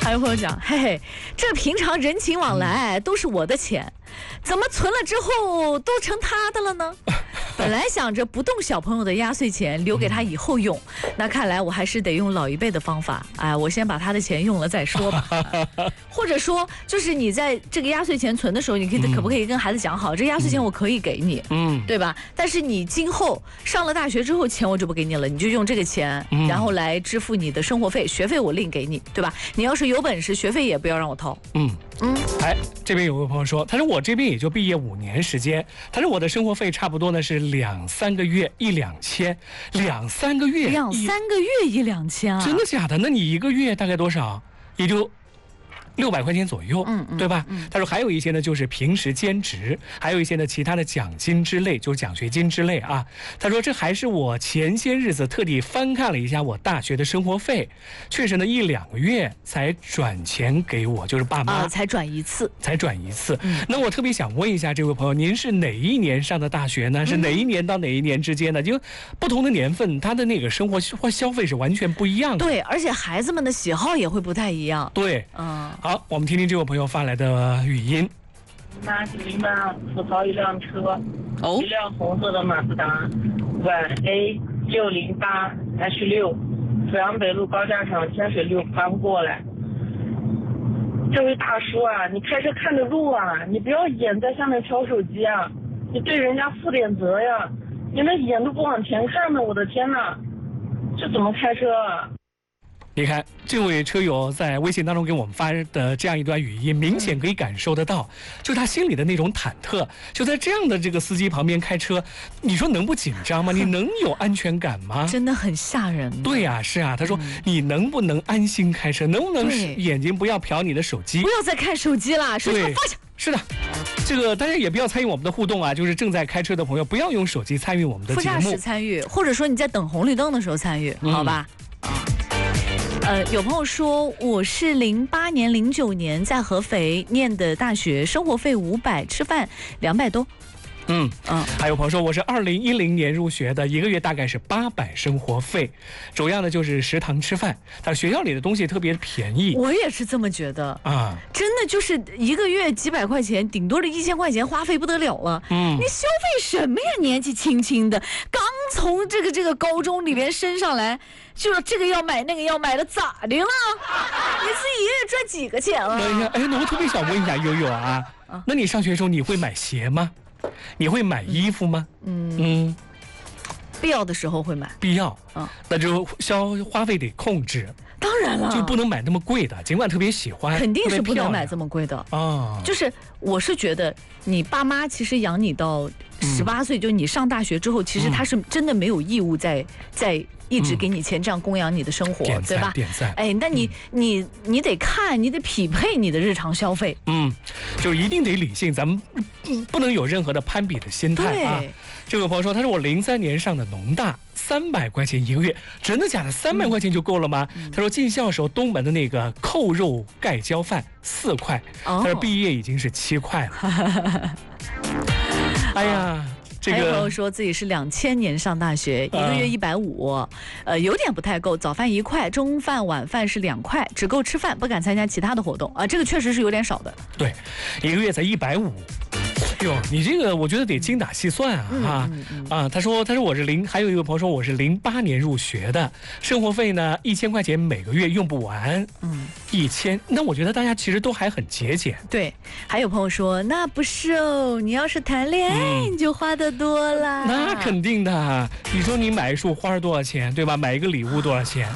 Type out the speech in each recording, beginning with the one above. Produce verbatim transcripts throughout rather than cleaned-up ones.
还有朋友讲，嘿嘿，这平常人情往来都是我的钱，怎么存了之后都成他的了呢？本来想着不动小朋友的压岁钱，留给他以后用，那看来我还是得用老一辈的方法。哎，我先把他的钱用了再说吧。或者说，就是你在这个压岁钱存的时候，你可以、嗯、可不可以跟孩子讲好，这压岁钱我可以给你，嗯，对吧？但是你今后上了大学之后，钱我就不给你了，你就用这个钱，嗯、然后来支付你的生活费，学费我另给你，对吧？你要是有本事，学费也不要让我掏。嗯嗯。哎，这边有个朋友说，他说我这边也就毕业五年时间，他说我的生活费差不多呢是两三个月一两千，两三个月两三个月一两千啊？ 真的假的？那你一个月大概多少？也就六百块钱左右，嗯嗯，对吧？嗯，他说还有一些呢，就是平时兼职，还有一些呢其他的奖金之类，就是奖学金之类啊。他说这还是我前些日子特地翻看了一下我大学的生活费，确实呢一两个月才转钱给我，就是爸妈、 啊、才转一次， 才转一次。嗯，那我特别想问一下这位朋友，您是哪一年上的大学呢？是哪一年到哪一年之间呢？就不同的年份，他的那个生活或消费是完全不一样的。 对，而且孩子们的喜好也会不太一样。 对，嗯。好，我们听听这位朋友发来的语音。 那是你们吐槽一辆车，哦，一辆红色的马自达，晚 A 六零八 H 六，阜阳北路高架场天水路翻过来。这位大叔啊，你开车看着路啊，你不要眼在下面挑手机啊，你对人家负点责呀！你那眼都不往前看呢，我的天哪，这怎么开车啊？ 你看，这位车友在微信当中给我们发的这样一段语音，明显可以感受得到，就他心里的那种忐忑。就在这样的这个司机旁边开车，你说能不紧张吗？你能有安全感吗？ 真的很吓人。 对呀、啊，是啊。他说、嗯、你能不能安心开车？能不能眼睛不要瞟你的手机？ 不要再看手机了，手机放下。 是的，这个大家也不要参与我们的互动啊，就是正在开车的朋友不要用手机参与我们的节目。 副驾驶参与，或者说你在等红绿灯的时候参与，嗯、好吧？呃，有朋友说我是零八年、零九年在合肥念的大学，生活费五百，吃饭两百多。 嗯嗯，还有朋友说我是二零一零年入学的，一个月大概是八百生活费，主要呢就是食堂吃饭，但学校里的东西特别便宜。 我也是这么觉得啊，真的就是一个月几百块钱，顶多的一千块钱花费不得了了。嗯，你消费什么呀？年纪轻轻的，刚从这个这个高中里边升上来，就是这个要买那个要买的，咋的了？你自己一个月赚几个钱了？ 哎呀，哎，那我特别想问一下悠悠啊，啊那你上学的时候你会买鞋吗？你会买衣服吗？嗯嗯， 必要的时候会买。 必要，嗯，那就消花费得控制。 当然了， 就不能买那么贵的，尽管特别喜欢， 肯定是不能买这么贵的啊。就是我是觉得，你爸妈其实养你到十八岁，就你上大学之后，其实他是真的没有义务在在一直给你钱，这样供养你的生活，对吧？ 点赞。 哎，那你你你得看，你得匹配你的日常消费。 嗯，就一定得理性，咱们不能有任何的攀比的心态啊。这位朋友说，他说我零三年上的农大，三百块钱一个月，真的假的？三百块钱就够了吗？嗯、他说进校时候东门的那个扣肉盖浇饭四块，哦、他说毕业已经是七块了。哎呀。这个、 还有朋友说自己是两千年上大学，一个月一百五，呃，有点不太够。早饭一块，中饭晚饭是两块，只够吃饭，不敢参加其他的活动啊、呃，这个确实是有点少的。 对，一个月才一百五。哟，你这个我觉得得精打细算啊！啊、嗯嗯、啊，他说，他说我是零，还有一位朋友说我是零八年入学的，生活费呢一千块钱每个月用不完，嗯，一千，那我觉得大家其实都还很节俭。 对，还有朋友说那不是哦，你要是谈恋爱、嗯、你就花得多啦。 那肯定的，你说你买一束花多少钱，对吧？买一个礼物多少钱？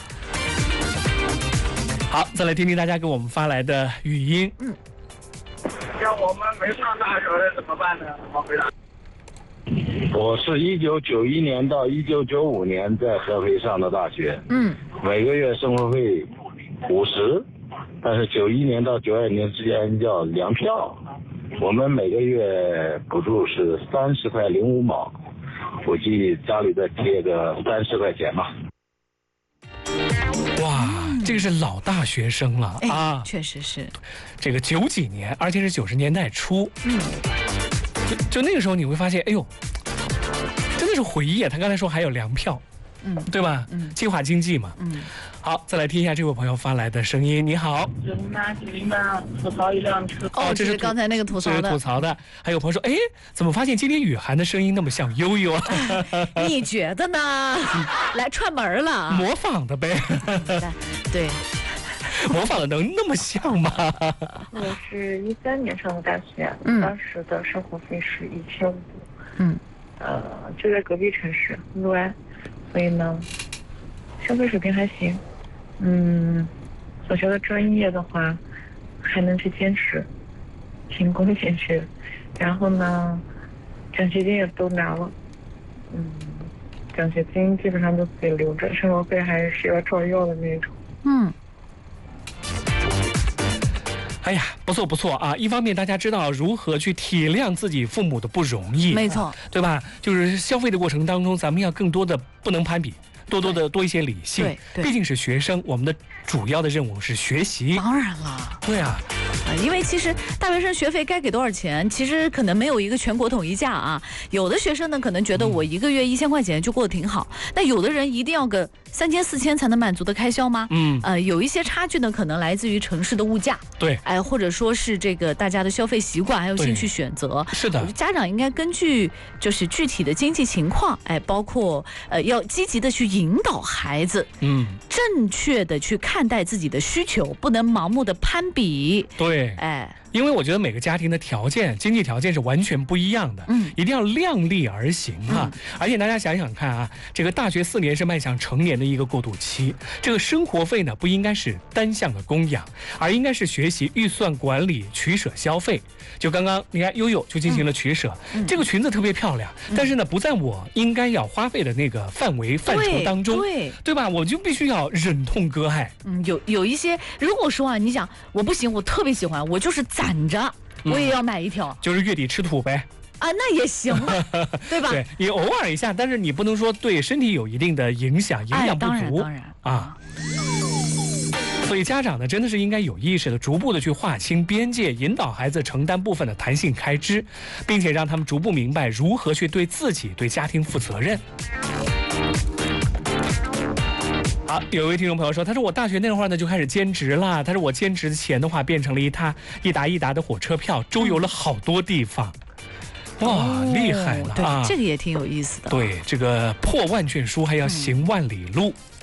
好，再来听听大家给我们发来的语音。嗯。 像我们没上大学的怎么办呢？我回答。我是一九九一年到一九九五年在合肥上的大学，嗯，每个月生活费五十，但是九一年到九二年之间叫粮票，我们每个月补助是三十块零五毛，估计家里再贴个三十块钱吧。 哇，这个是老大学生了、 哎、 啊， 确实是， 这个九几年，而且是九十年代初，嗯，就, 就那个时候你会发现，哎呦，真的是回忆啊！他刚才说还有粮票，嗯，对吧？嗯，计划经济嘛，嗯， 好，再来听一下这位朋友发来的声音。你好， 九零八九零八吐槽一辆车。 哦，这是刚才那个吐槽的。 这是吐槽的。还有朋友说，哎，怎么发现今天雨涵的声音那么像悠悠啊？ 你觉得呢？来串门了， 模仿的呗。 对。 模仿的能那么像吗？ 我是一三年上的大学，嗯、当时的生活费是一千五，嗯，呃，就在隔壁城市六安，所以呢，消费水平还行，嗯，所学的专业的话，还能去坚持，勤工俭学，然后呢，奖学金也都拿了，嗯，奖学金基本上都自己留着，生活费还是要照要的那种，嗯。 哎呀，不错不错啊！一方面大家知道如何去体谅自己父母的不容易， 没错， 对吧？就是消费的过程当中，咱们要更多的不能攀比，多多的多一些理性。 对，对， 毕竟是学生，我们的主要的任务是学习。 当然了， 对啊。 因为其实大学生学费该给多少钱，其实可能没有一个全国统一价啊。有的学生呢，可能觉得我一个月一千块钱就过得挺好，那、嗯、有的人一定要个三千四千才能满足的开销吗？嗯，呃，有一些差距呢，可能来自于城市的物价， 对， 哎、呃，或者说是这个大家的消费习惯还有兴趣选择。 是的， 家长应该根据就是具体的经济情况，哎，包括呃，要积极的去引导孩子，嗯，正确的去看待自己的需求，不能盲目的攀比。 对。 哎， 因为我觉得每个家庭的条件、经济条件是完全不一样的，嗯，一定要量力而行啊。嗯、而且大家想想看啊，这个大学四年是迈向成年的一个过渡期，这个生活费呢不应该是单向的供养，而应该是学习预算管理、取舍消费。就刚刚你看悠悠就进行了取舍，嗯、这个裙子特别漂亮，嗯、但是呢不在我应该要花费的那个范围范畴当中， 对对吧？我就必须要忍痛割爱。 嗯，有有一些，如果说啊，你想我不行，我特别喜欢，我就是攒着，我也要买一条， 嗯、就是月底吃土呗。 啊，那也行，对吧？ 对，你偶尔一下，但是你不能说对身体有一定的影响，营养不足， 哎、当然当然啊。所以家长呢，真的是应该有意识的、逐步的去划清边界，引导孩子承担部分的弹性开支，并且让他们逐步明白如何去对自己、对家庭负责任。好，有一位听众朋友说，他说我大学那会儿呢就开始兼职了，他说我兼职的钱的话变成了一沓一沓一沓的火车票，周游了好多地方。哇，哦、厉害了啊！ 这个也挺有意思的。 对，这个破万卷书还要行万里路。嗯